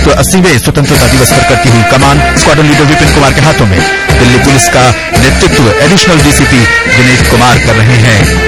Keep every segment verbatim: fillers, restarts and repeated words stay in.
अस्सीवें स्वतंत्रता दिवस पर करती हुई कमान स्क्वाड्रन लीडर विपिन कुमार के हाथों में। दिल्ली पुलिस का नेतृत्व एडिशनल डीसीपी विनीत कुमार कर रहे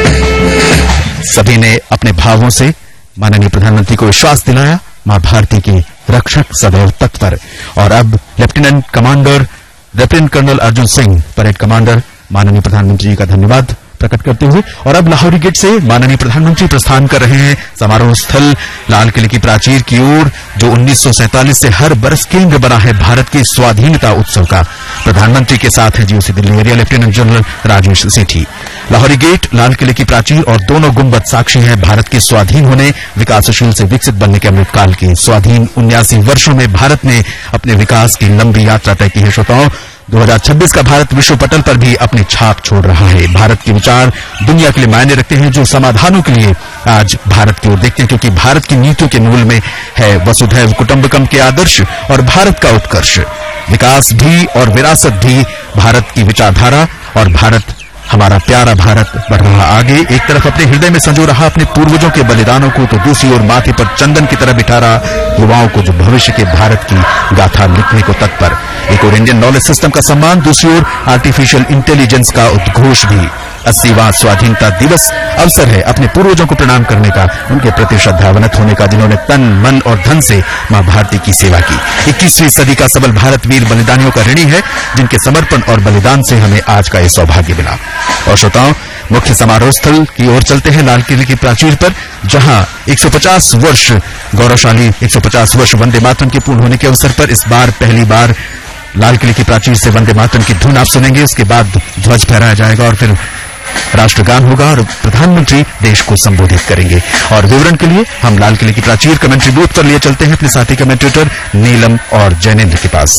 हैं। सभी ने अपने भावों से माननीय प्रधानमंत्री को विश्वास दिलाया, मां भारती के रक्षक सदैव तत्पर। और अब lieutenant commander lieutenant colonel Arjun Singh parade commander माननीय प्रधानमंत्री जी का धन्यवाद प्रकट करते हुए और अब लाहौरी गेट से माननीय प्रधानमंत्री प्रस्थान कर रहे हैं समारोह स्थल लाल किले की प्राचीर की ओर, जो उन्नीस सौ सैंतालीस से हर बरस केंद्र बना है भारत के स्वाधीनता उत्सव का। प्रधानमंत्री के साथ है GOC Delhi area lieutenant general Rajesh सेठी। लाहौरी गेट, लाल किले की प्राचीर और दोनों गुंबद साक्षी है भारत के स्वाधीन होने, विकासशील से विकसित बनने के अमृतकाल के। स्वाधीन उन्यासी वर्षों में भारत ने अपने विकास की लंबी यात्रा तय की है। श्रोताओं, दो हज़ार छब्बीस का भारत विश्व पटल पर भी अपनी छाप छोड़ रहा है। भारत के विचार दुनिया के लिए मायने रखते हैं, जो समाधानों के लिए आज भारत की ओर देखते हैं, क्योंकि भारत की नीतियों के मूल में है वसुधैव कुटुंबकम के आदर्श और भारत का उत्कर्ष। विकास भी और विरासत भी भारत की विचारधारा, और भारत हमारा प्यारा भारत बढ़ रहा आगे। एक तरफ अपने हृदय में संजो रहा अपने पूर्वजों के बलिदानों को, तो दूसरी ओर माथे पर चंदन की तरह बिठा रहा युवाओं को, जो भविष्य के भारत की गाथा लिखने को तत्पर। एक और इंडियन नॉलेज सिस्टम का सम्मान, दूसरी ओर आर्टिफिशियल इंटेलिजेंस का उद्घोष भी। अस्सीवां स्वाधीनता दिवस अवसर है अपने पूर्वजों को प्रणाम करने का, उनके प्रति श्रद्धावनत होने का, जिन्होंने तन मन और धन से मां भारती की सेवा की। इक्कीसवीं सदी का सबल भारत वीर बलिदानियों का ऋणी है, जिनके समर्पण और बलिदान से हमें आज का यह सौभाग्य मिला। और श्रोताओं, मुख्य समारोह स्थल की ओर चलते हैं लाल किले की प्राचीर पर, जहां एक सौ पचास वर्ष गौरवशाली एक सौ पचास वर्ष वंदे मातरम के पूर्ण होने के अवसर पर इस बार पहली बार लाल किले की प्राचीर से वंदे मातरम की धुन आप सुनेंगे। उसके बाद ध्वज फहराया जाएगा और फिर राष्ट्रगान होगा और प्रधानमंत्री देश को संबोधित करेंगे। और विवरण के लिए हम लाल किले की प्राचीर कमेंट्री बूथ पर लिए चलते हैं अपने साथी कमेंटेटर नीलम और जैनेन्द्र के पास।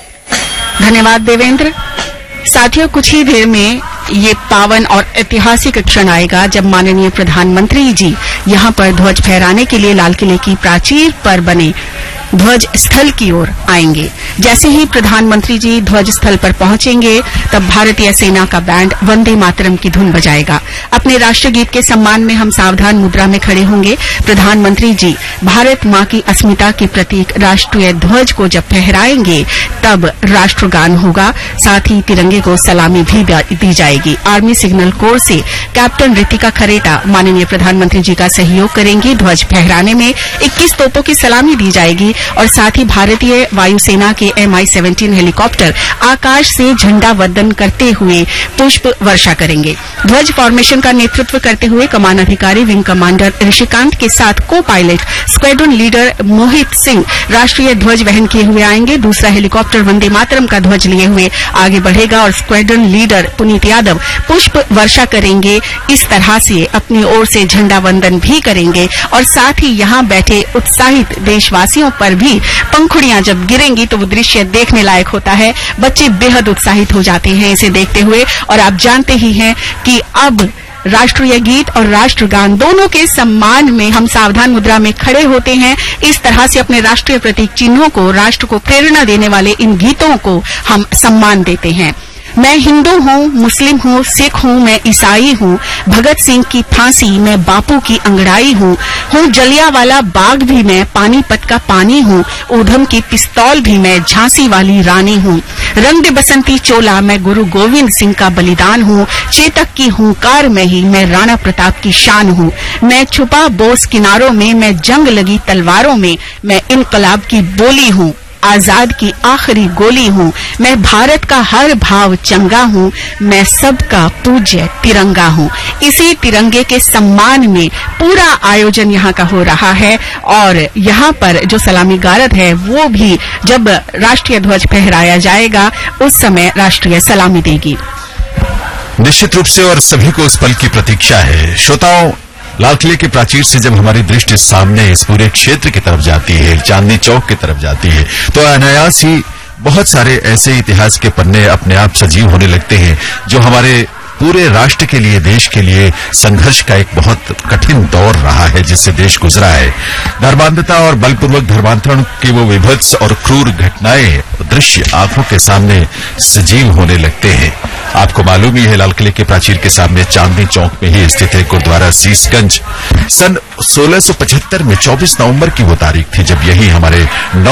धन्यवाद देवेंद्र। साथियों, कुछ ही देर में ये पावन और ऐतिहासिक क्षण आएगा जब माननीय प्रधानमंत्री जी यहां पर ध्वज फहराने के लिए लाल किले की प्राचीर पर बने ध्वज स्थल की ओर आएंगे। जैसे ही प्रधानमंत्री जी ध्वज स्थल पर पहुंचेंगे, तब भारतीय सेना का बैंड वंदे मातरम की धुन बजाएगा। अपने राष्ट्रगीत के सम्मान में हम सावधान मुद्रा में खड़े होंगे। प्रधानमंत्री जी भारत मां की अस्मिता के प्रतीक राष्ट्रीय ध्वज को जब फहराएंगे, तब राष्ट्रगान होगा, साथ ही तिरंगे को सलामी भी दी जाएगी। आर्मी सिग्नल कोर से कैप्टन रितिका खरेटा माननीय प्रधानमंत्री जी का सहयोग करेंगी। ध्वज फहराने में इक्कीस तोपों की सलामी दी जाएगी और साथ ही भारतीय वायुसेना के एम आई सेवनटीन हेलीकॉप्टर आकाश से झंडा वंदन करते हुए पुष्प वर्षा करेंगे। ध्वज फॉर्मेशन का नेतृत्व करते हुए कमान अधिकारी विंग कमांडर ऋषिकांत के साथ को pilot squadron leader Mohit Singh राष्ट्रीय ध्वज वहन किए हुए आएंगे। दूसरा हेलीकॉप्टर वंदे मातरम का ध्वज लिए हुए आगे बढ़ेगा और स्क्वाड्रन लीडर पुनीत यादव पुष्प वर्षा करेंगे। इस तरह से अपनी ओर से झंडा वंदन भी करेंगे और साथ ही यहां बैठे उत्साहित देशवासियों पर भी पंखुड़ियां जब गिरेंगी तो वो दृश्य देखने लायक होता है। बच्चे बेहद उत्साहित हो जाते हैं इसे देखते हुए। और आप जानते ही हैं कि अब राष्ट्रीय गीत और राष्ट्रगान दोनों के सम्मान में हम सावधान मुद्रा में खड़े होते हैं। इस तरह से अपने राष्ट्रीय प्रतीक चिन्हों को, राष्ट्र को प्रेरणा देने वाले इन गीतों को हम सम्मान देते हैं। मैं हिंदू हूँ, मुस्लिम हूँ, सिख हूँ, मैं ईसाई हूँ, भगत सिंह की फांसी मैं बापू की अंगड़ाई हूँ, हूँ जलियांवाला बाग भी मैं पानीपत का पानी हूँ, ऊधम की पिस्तौल भी मैं झांसी वाली रानी हूँ, रंग दे बसंती चोला मैं गुरु गोविंद सिंह का बलिदान हूँ, चेतक की हुंकार में ही मैं राणा प्रताप की शान हूँ, मैं छुपा बोस किनारों में, मैं जंग लगी तलवारों में, मैं इनकलाब की बोली हूँ, आजाद की आखिरी गोली हूँ, मैं भारत का हर भाव चंगा हूँ, मैं सबका पूज्य तिरंगा हूँ। इसी तिरंगे के सम्मान में पूरा आयोजन यहाँ का हो रहा है और यहाँ पर जो सलामी गारद है वो भी जब राष्ट्रीय ध्वज फहराया जाएगा उस समय राष्ट्रीय सलामी देगी। निश्चित रूप से और सभी को उस पल की प्रतीक्षा है। श्रोताओं, लाल किले की प्राचीर से जब हमारी दृष्टि सामने इस पूरे क्षेत्र की तरफ जाती है, चांदनी चौक की तरफ जाती है, तो अनायास ही बहुत सारे ऐसे इतिहास के पन्ने अपने आप सजीव होने लगते हैं जो हमारे पूरे राष्ट्र के लिए, देश के लिए संघर्ष का एक बहुत कठिन दौर रहा है जिससे देश गुजरा है। धर्मांधता और बलपूर्वक धर्मांतरण की वो विभत्स और क्रूर घटनाएं, दृश्य आंखों के सामने सजीव होने लगते हैं। आपको मालूम ही है, लाल किले के प्राचीर के सामने चांदनी चौक में ही स्थित है गुरुद्वारा शीशगंज। सन सोलह सौ पचहत्तर में चौबीस नवंबर की वो तारीख थी जब यही हमारे